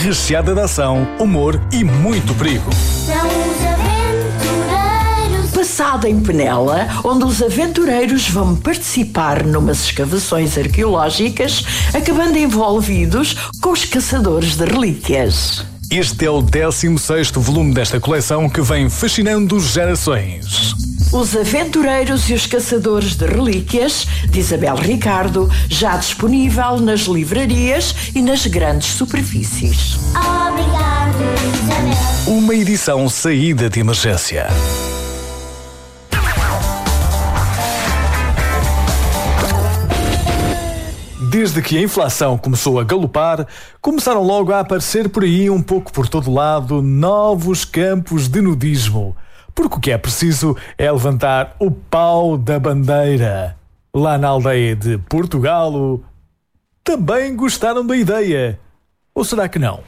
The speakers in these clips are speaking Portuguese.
recheada de ação, humor e muito perigo. São os aventureiros. Passado em Penela, onde os aventureiros vão participar numas escavações arqueológicas, acabando envolvidos com os caçadores de relíquias. Este é o 16º volume desta coleção que vem fascinando gerações. Os Aventureiros e os Caçadores de Relíquias, de Isabel Ricardo, já disponível nas livrarias e nas grandes superfícies. Obrigado, Isabel. Uma edição saída de emergência. Desde que a inflação começou a galopar, começaram logo a aparecer por aí, um pouco por todo lado, novos campos de nudismo. Porque o que é preciso é levantar o pau da bandeira. Lá na aldeia de Portugalo, também gostaram da ideia. Ou será que não?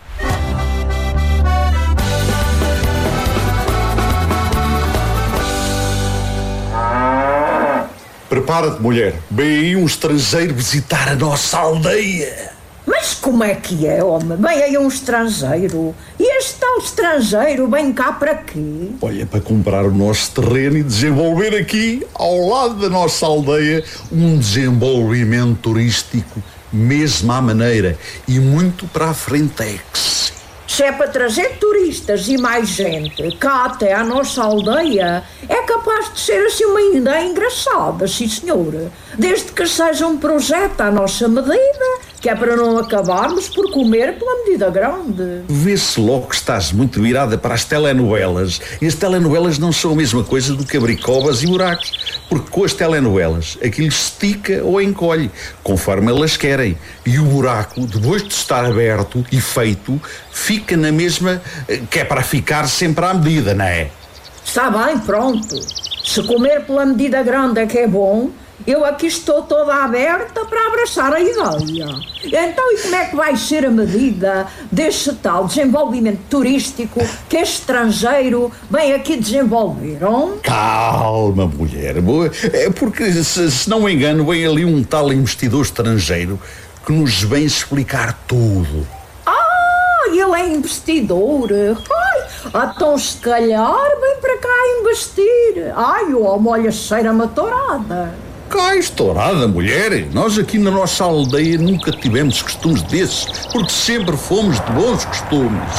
Prepara-te, mulher. Vem aí um estrangeiro visitar a nossa aldeia. Mas como é que é, homem? Vem aí um estrangeiro. E este tal estrangeiro vem cá para quê? Olha, para comprar o nosso terreno e desenvolver aqui, ao lado da nossa aldeia, um desenvolvimento turístico mesmo à maneira e muito para a frentex. Se é para trazer turistas e mais gente cá até à nossa aldeia, é capaz de ser assim uma ideia engraçada, sim senhora. Desde que seja um projeto à nossa medida, que é para não acabarmos por comer pela medida grande. Vê-se logo que estás muito virada para as telenovelas. E as telenovelas não são a mesma coisa do que abricobas e buracos. Porque com as telenovelas, aquilo estica ou encolhe, conforme elas querem. E o buraco, depois de estar aberto e feito, fica na mesma, que é para ficar sempre à medida, não é? Está bem, pronto. Se comer pela medida grande é que é bom, eu aqui estou toda aberta para abraçar a ideia. Então, e como é que vai ser a medida deste tal desenvolvimento turístico que este estrangeiro vem aqui desenvolver, hein? Calma, mulher. É porque, se não me engano, vem ali um tal investidor estrangeiro que nos vem explicar tudo. Ele é investidor. Então se calhar vem para cá investir. O homem, olha, cheira-me a tourada. Cá, estourada, mulher. Nós aqui na nossa aldeia nunca tivemos costumes desses, porque sempre fomos de bons costumes.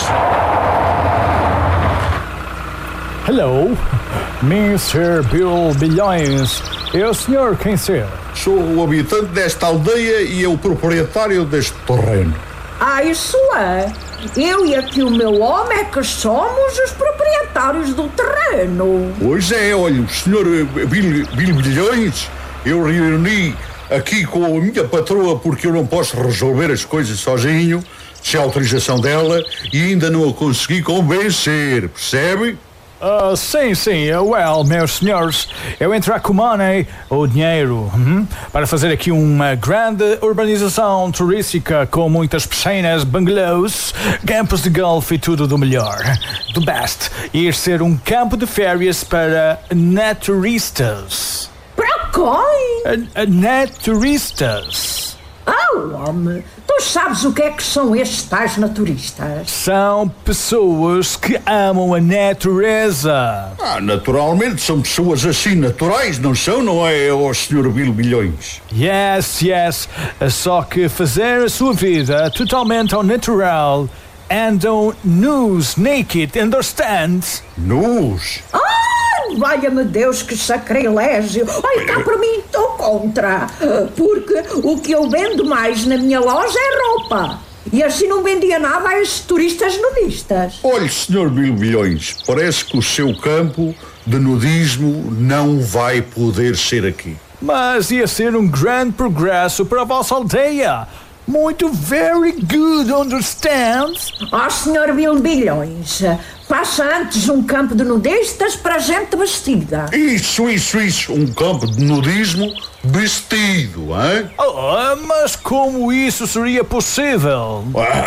Hello, Mr. Bill Bilhões. É o senhor quem ser? Sou o habitante desta aldeia e é o proprietário deste terreno. Isso é. Eu e aqui o meu homem é que somos os proprietários do terreno. Pois é, olha, o senhor Bill Bilhões, eu reuni aqui com a minha patroa porque eu não posso resolver as coisas sozinho, sem a autorização dela, e ainda não a consegui convencer, percebe? Sim, well, meus senhores, eu entrar com money, o dinheiro, para fazer aqui uma grande urbanização turística com muitas piscinas, bungalows, campos de golfe e tudo do melhor, do best. Ir ser um campo de férias para naturistas. Para quem? Naturistas. Homem, tu sabes o que é que são estes tais naturistas? São pessoas que amam a natureza. Naturalmente, são pessoas assim naturais, não são, não é, ó Sr. Bill Bilhões? Yes. Só que fazer a sua vida totalmente ao natural, andam nus, naked, understand? Nus? Valha-me Deus, que sacrilégio. Olha, cá para mim estou contra. Porque o que eu vendo mais na minha loja é roupa. E assim não vendia nada a esses turistas nudistas. Olhe, Sr. Bill Bilhões, parece que o seu campo de nudismo não vai poder ser aqui. Mas ia ser um grande progresso para a vossa aldeia. Muito very good, understand? Sr. Bill Bilhões, faça antes um campo de nudistas para gente vestida. Isso. Um campo de nudismo vestido, hein? Mas como isso seria possível?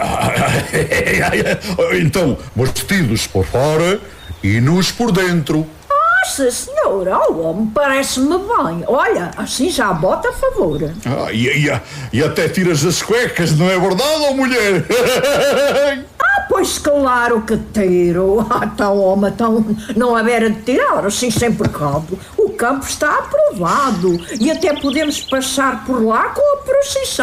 Então, vestidos por fora e nus por dentro. Nossa senhora, homem, parece-me bem. Olha, assim já bota a favor. E até tiras as cuecas, não é verdade, mulher? Pois claro que tiro. Então, homem, então não haver de tirar assim sem pecado. O campo está aprovado e até podemos passar por lá com a procissão.